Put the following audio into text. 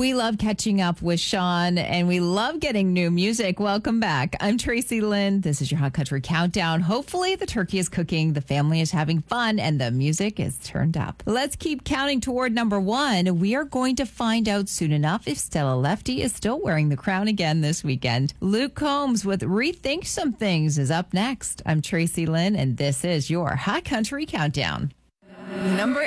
We love catching up with Sean and we love getting new music. Welcome back. I'm Tracy Lynn. This is your Hot Country Countdown. Hopefully the turkey is cooking, the family is having fun, and the music is turned up. Let's keep counting toward number one. We are going to find out soon enough if Stella Lefty is still wearing the crown again this weekend. Luke Combs with Rethink Some Things is up next. I'm Tracy Lynn and this is your Hot Country Countdown. Number